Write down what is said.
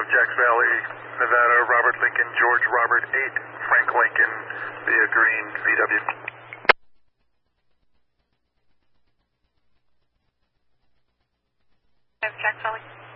Jacks Valley, Nevada, Robert Lincoln, George Robert 8, Frank Lincoln, via Green, VW. Jacks Valley.